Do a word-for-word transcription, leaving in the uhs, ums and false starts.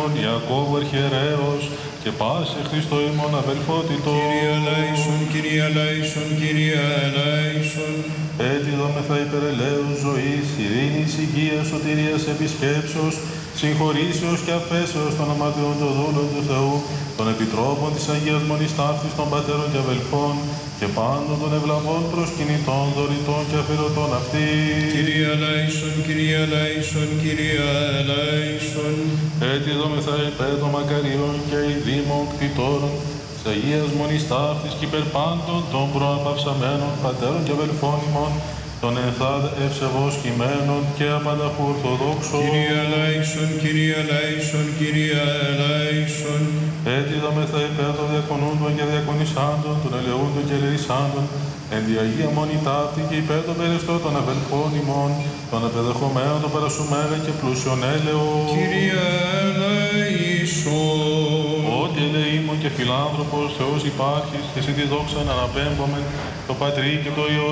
ημών Ιακώβου αρχιερέως και πάση Χριστό ημών αδελφότητο. Κύριε ελέησον, Κύριε ελέησον, Κύριε ελέησον. Έτσι δόμεθα υπερελαίου ζωής, ειρήνης, υγείας, σωτηρίας, επισκέψεως, συγχωρήσεως και αφέσεως των αμαρτιών των δούλων του Θεού, των επιτρόπων της Αγίας Μονής Ταύτης των πατέρων και αδελφών και πάντων των ευλαβών προσκυνητών, δωρητών και αφιερωτών αυτή. Κύριε ελέησον, Κύριε ελέησον, Κύριε ελέησον. Έτσι δόμεθα υπέρ των μακαριών και ειδήμων κτητόρων της Αγίας Μονής Ταύτης και υπέρ πάντων των προαπαυσαμένων πατέρων και αδελφών ημών, των ενθάδ ευσεβώς κειμένων και απανταχού ορθοδόξων. Κύριε ελέησον, Κύριε ελέησον, Κύριε ελέησον. Έτσι δόμεθα υπέρ των διακονούντων και διακονισάντων, των ελεούντων και ελεησάντων, εν τη Αγία Μονή Ταύτη και υπέρ των περαιστών των αδελφών ημών, των απεδεχομένων, των παρασουμένα και πλούσιων έλεος. Κύριε ελέησον. Ότι ελεήμων και φιλάνθρωπος Θεός υπάρχεις, και εσύ τη δόξα να αναπέμπομεν, το Πατρί και το Υιό